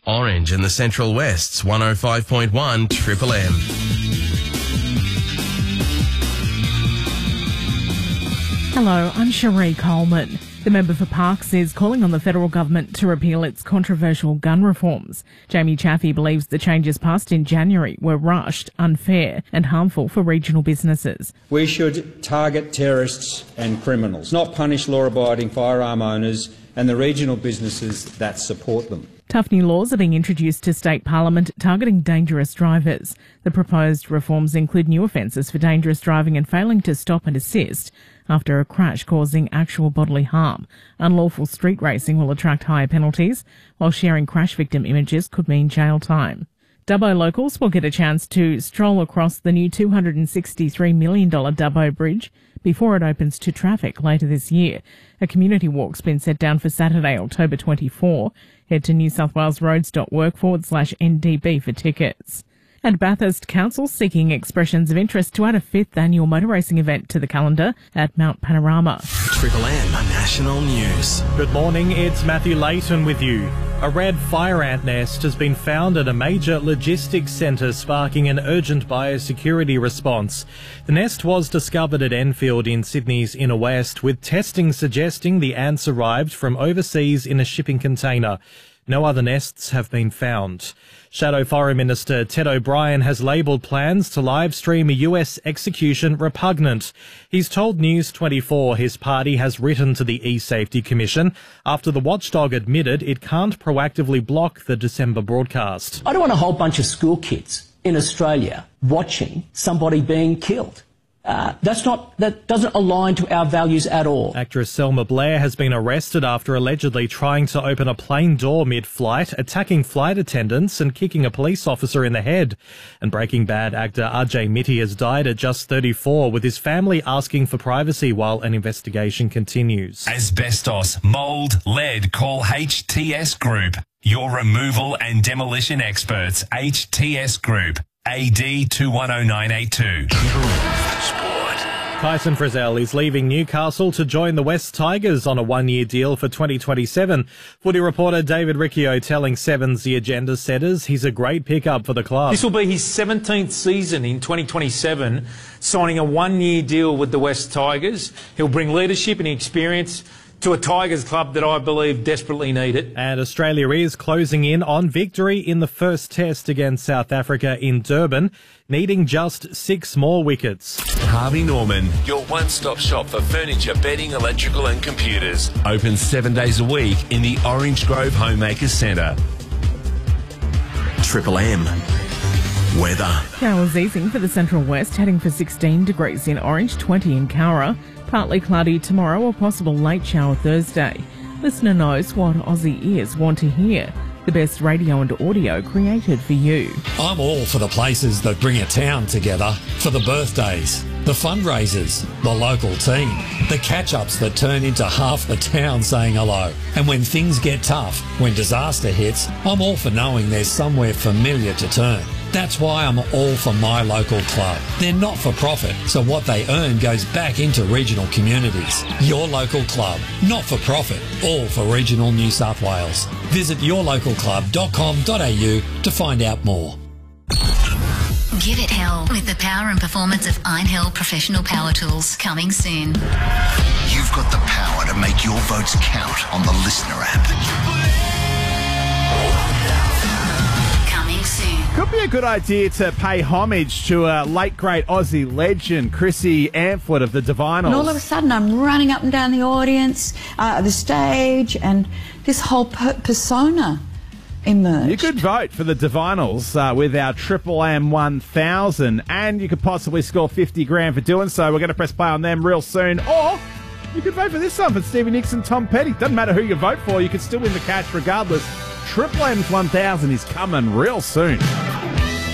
Orange in the Central West's 105.1 Triple M. Hello, I'm Cherie Coleman. The member for Parkes is calling on the federal government to repeal its controversial gun reforms. Jamie Chaffey believes the changes passed in January were rushed, unfair and harmful for regional businesses. We should target terrorists and criminals, not punish law-abiding firearm owners and the regional businesses that support them. Tough new laws are being introduced to state parliament targeting dangerous drivers. The proposed reforms include new offences for dangerous driving and failing to stop and assist after a crash causing actual bodily harm. Unlawful street racing will attract higher penalties, while sharing crash victim images could mean jail time. Dubbo locals will get a chance to stroll across the new $263 million Dubbo Bridge before it opens to traffic later this year. A community walk's been set down for Saturday, October 24. Head to newsouthwales.roads.org/NDB for tickets. And Bathurst Council seeking expressions of interest to add a 5th annual motor racing event to the calendar at Mount Panorama. Triple M National News. Good morning, it's Matthew Layton with you. A red fire ant nest has been found at a major logistics centre, sparking an urgent biosecurity response. The nest was discovered at Enfield in Sydney's inner west, with testing suggesting the ants arrived from overseas in a shipping container. No other nests have been found. Shadow Foreign Minister Ted O'Brien has labelled plans to live stream a US execution repugnant. He's told News 24 his party has written to the eSafety Commission after the watchdog admitted it can't proactively block the December broadcast. I don't want a whole bunch of school kids in Australia watching somebody being killed. That doesn't align to our values at all. Actress Selma Blair has been arrested after allegedly trying to open a plane door mid-flight, attacking flight attendants and kicking a police officer in the head. And Breaking Bad actor RJ Mitty has died at just 34, with his family asking for privacy while an investigation continues. Asbestos, mould, lead, call HTS Group. Your removal and demolition experts, HTS Group. AD 210982. Tyson Frizzell is leaving Newcastle to join the West Tigers on a one-year deal for 2027. Footy reporter David Riccio telling Sevens, the agenda setters, he's a great pickup for the club. This will be his 17th season in 2027, signing a one-year deal with the West Tigers. He'll bring leadership and experience to a Tigers club that I believe desperately need it. And Australia is closing in on victory in the first test against South Africa in Durban, needing just 6 more wickets. Harvey Norman, your one-stop shop for furniture, bedding, electrical and computers. Open 7 days a week in the Orange Grove Homemakers Centre. Triple M. Weather. Showers easing for the Central West, heading for 16 degrees in Orange, 20 in Cowra. Partly cloudy tomorrow, a possible late shower Thursday. Listener knows what Aussie ears want to hear. The best radio and audio created for you. I'm all for the places that bring a town together, for the birthdays, the fundraisers, the local team, the catch-ups that turn into half the town saying hello. And when things get tough, when disaster hits, I'm all for knowing there's somewhere familiar to turn. That's why I'm all for my local club. They're not for profit, so what they earn goes back into regional communities. Your local club, not for profit, all for regional New South Wales. Visit yourlocalclub.com.au to find out more. Give it hell with the power and performance of Einhell Professional Power Tools, coming soon. You've got the power to make your votes count on the Listener app. Could be a good idea to pay homage to a late great Aussie legend, Chrissy Amphlett of the Divinals. And all of a sudden I'm running up and down the audience, the stage, and this whole persona emerged. You could vote for the Divinals with our Triple M 1000, and you could possibly score 50 grand for doing so. We're going to press play on them real soon. Or you could vote for this one for Stevie Nicks and Tom Petty. Doesn't matter who you vote for, you could still win the cash regardless. Triple M's 1000 is coming real soon.